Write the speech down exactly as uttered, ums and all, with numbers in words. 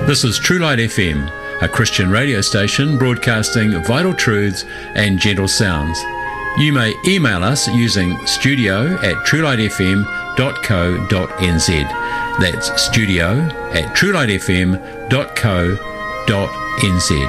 This is True Light F M, a Christian radio station broadcasting vital truths and gentle sounds. You may email us using studio at truelightfm.co.nz. That's studio at truelightfm.co.nz.